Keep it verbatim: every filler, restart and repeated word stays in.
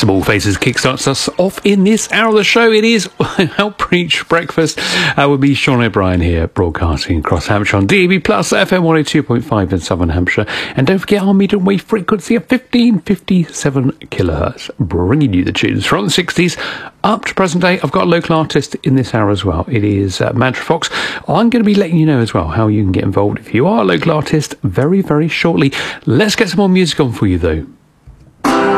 Small Faces kickstarts us off in this hour of the show. It is Help Preach Breakfast uh, with me, Sean O'Brien, here broadcasting across Hampshire on D A B plus, F M one oh two point five in Southern Hampshire. And don't forget our medium wave frequency of fifteen fifty-seven kilohertz, bringing you the tunes from the sixties up to present day. I've got a local artist in this hour as well. It is uh, Mantra Fox. I'm going to be letting you know as well how you can get involved if you are a local artist very, very shortly. Let's get some more music on for you though.